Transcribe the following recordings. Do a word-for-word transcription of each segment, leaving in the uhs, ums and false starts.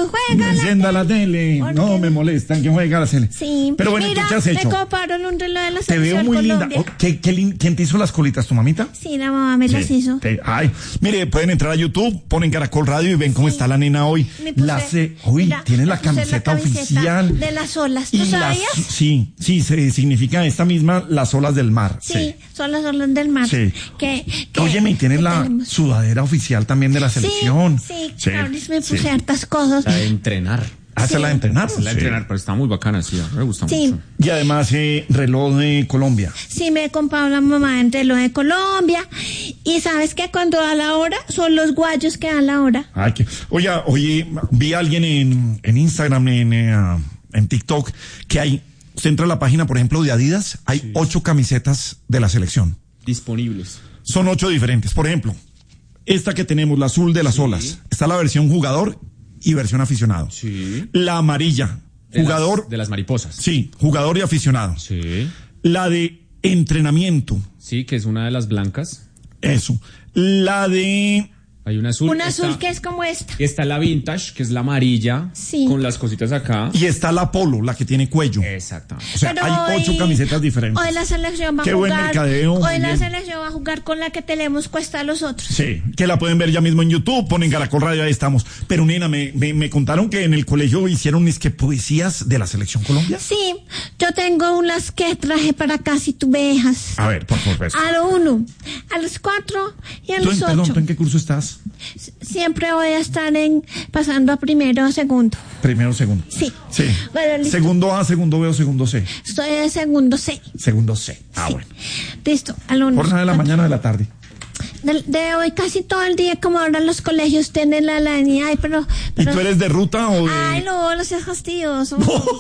juega Encienda la tele. la tele. No me molestan que juega la tele. Sí. Pero bueno, Mira, ¿tú qué has hecho? me compraron un reloj de la Te veo selección muy Colombia. linda. Oh, ¿qué, qué lin- ¿Quién te hizo las colitas? ¿Tu mamita? Sí, la mamá me las hizo. Te- ay, mire, pueden entrar a YouTube, ponen Caracol Radio y ven cómo Sí. está la nena hoy. Me puse- la se, uy, mira, tiene la me puse camiseta, camiseta oficial. de las olas. Y ¿Tú las- sabías? sí, sí, se, significa esta misma, las olas del mar. Sí, son las olas del mar. Sí. Que, que, Oye, me tiene que la tenemos. sudadera oficial también de la selección. Sí, sí, claro, me puse sí. hartas cosas. La de entrenar. Hace Sí. la de entrenar. La de Sí. entrenar, pero está muy bacana, sí, me gusta Sí. mucho. Y además, eh, reloj de Colombia. Sí, me he comprado la mamá entre lo de Colombia. Y sabes que cuando da la hora, son los guayos que dan la hora. Ay, que, oye, oye, vi a alguien en, en Instagram, en, eh, en TikTok, que hay, usted entra a la página, por ejemplo, de Adidas, hay Sí. ocho camisetas de la selección. Disponibles. Son ocho diferentes. Por ejemplo, esta que tenemos, la azul de las Sí. olas, está la versión jugador y versión aficionado. Sí. La amarilla, De jugador, las, de las mariposas. sí, jugador y aficionado. Sí. La de entrenamiento, Sí, que es una de las blancas. eso. La de, Hay una azul. Una azul está- que es como esta. Está la vintage, que es la amarilla. Sí. Con las cositas acá. y está la polo, la que tiene cuello. Exactamente. O sea, Pero hay ocho hoy- camisetas diferentes. Hoy la selección va Qué a buen jugar. mercadeo, muy Hoy la bien. selección va a jugar con la que tenemos cuesta a los otros. Sí, que la pueden ver ya mismo en YouTube, ponen Caracol Radio, ahí estamos. Pero nena, me, me, me contaron que en el colegio hicieron mis que poesías de la Selección Colombia. Sí, yo tengo unas que traje para acá si tú me dejas. A ver, por favor. A lo uno, a los cuatro y a ¿Tú, los en- perdón, ocho. ¿tú en qué curso estás? Siempre voy a estar en pasando a primero o segundo. Primero, segundo. Sí. Sí. Bueno, listo. Segundo A, segundo B o segundo C. Estoy en segundo C. Segundo C. Ah, Sí. bueno. Listo, al uno. Jornada de la mañana o de la tarde. De, de hoy casi todo el día, como ahora los colegios tienen la línea. Ay, pero, ¿Y pero- tú eres de ruta o de...? Ay, no, no seas fastidioso.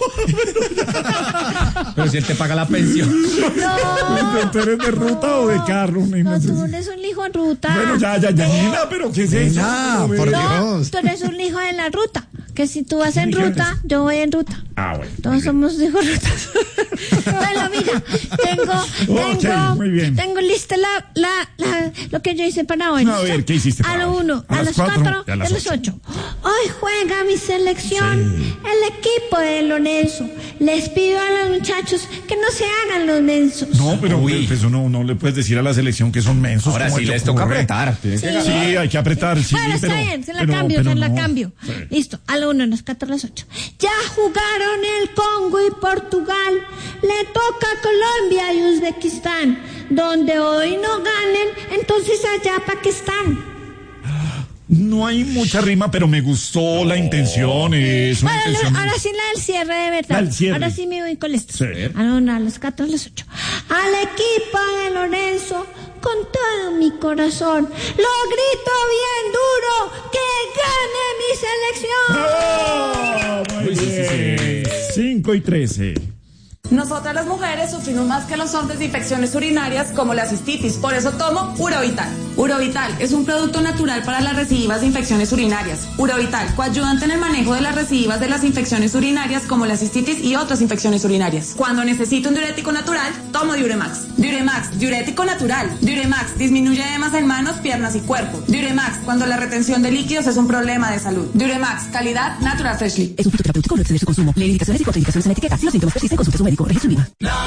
Pero si él te paga la pensión. No. ¿Tú eres de ruta o de carro? nena? No, tú eres un hijo en ruta. Bueno, ya, ya, ya, nena, pero ¿qué es eso? Nena, A ver. por No, Dios. tú eres un hijo de la ruta. Que si tú vas en ¿Qué quieres? ruta, yo voy en ruta. Ah, bueno. muy Todos bien. somos hijos rutas. Bueno, mira, tengo, Ok, tengo, muy bien. tengo lista la, la, la, lo que yo hice para hoy. A ver, ¿qué hiciste A para lo hoy? uno, A a, las los cuatro cuatro, y a las a los ocho. ocho. Hoy juega mi selección, el equipo de Lorenzo. Les pido a los muchachos que no se hagan los mensos. No, pero Uy. pues, eso no, no le puedes decir a la selección que son mensos. Ahora ¿cómo sí te les toca ocurre? apretar. Tienen que Sí. ganar. Sí, hay que apretar, sí, Bueno, pero... está bien, se la pero- cambio, pero se la no. cambio. Sí. Listo, a la uno, a las cuatro, a las ocho. Ya jugaron el Congo y Portugal. Le toca a Colombia y Uzbekistán. Donde hoy no ganen, entonces allá Pakistán. No hay mucha rima, pero me gustó la intención. Es una Bueno, intención... ahora sí la del cierre de verdad. La del cierre. Ahora sí me voy con esto. Sí. A la una, a las cuatro, a las ocho. Al equipo de Lorenzo, con todo mi corazón, lo grito bien duro, que gane mi selección. ¡Oh! Muy Uy, sí, sí, bien. cinco y trece. Nosotras las mujeres sufrimos más que los hombres de infecciones urinarias como la cistitis, por eso tomo Urovital. Urovital es un producto natural para las recidivas de infecciones urinarias. Urovital, coayudante en el manejo de las recidivas de las infecciones urinarias como la cistitis y otras infecciones urinarias. Cuando necesito un diurético natural, tomo Diuremax. Diuremax, diurético natural. Diuremax disminuye edemas en manos, piernas y cuerpo. Diuremax, cuando la retención de líquidos es un problema de salud. Diuremax, calidad Natural Freshly. Es un producto terapéutico, no exceder su consumo. Leer indicaciones y contraindicaciones en la etiqueta. Si los síntomas persisten, consulte a su médico. Registro INVIMA.